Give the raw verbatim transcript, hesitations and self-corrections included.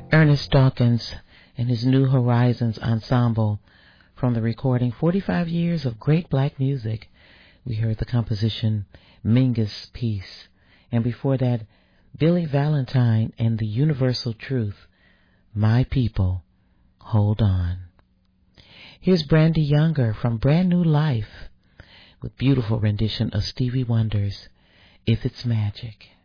Ernest Dawkins and his New Horizons Ensemble from the recording forty-five Years of Great Black Music. We heard the composition Mingus Peace. And before that, Billy Valentine and the Universal Truth, My People, Hold On. Here's Brandy Younger from Brand New Life with beautiful rendition of Stevie Wonder's If It's Magic.